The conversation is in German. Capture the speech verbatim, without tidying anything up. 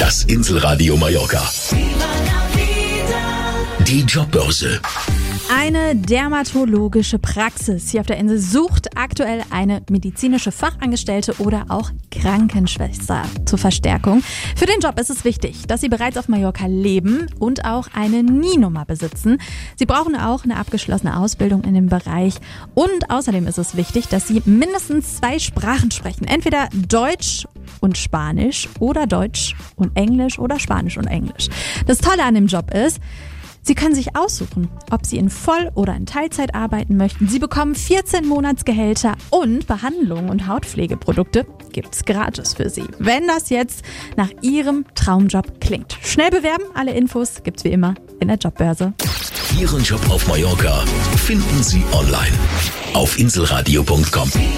Das Inselradio Mallorca. Die Jobbörse. Eine dermatologische Praxis hier auf der Insel sucht aktuell eine medizinische Fachangestellte oder auch Krankenschwester zur Verstärkung. Für den Job ist es wichtig, dass sie bereits auf Mallorca leben und auch eine N I N-Nummer besitzen. Sie brauchen auch eine abgeschlossene Ausbildung in dem Bereich und außerdem ist es wichtig, dass sie mindestens zwei Sprachen sprechen. Entweder Deutsch und Spanisch oder Deutsch und Englisch oder Spanisch und Englisch. Das Tolle an dem Job ist, Sie können sich aussuchen, ob Sie in Voll- oder in Teilzeit arbeiten möchten. Sie bekommen vierzehn Monatsgehälter und Behandlungen und Hautpflegeprodukte gibt's gratis für Sie, wenn das jetzt nach Ihrem Traumjob klingt. Schnell bewerben, alle Infos gibt's wie immer in der Jobbörse. Ihren Job auf Mallorca finden Sie online auf inselradio punkt com.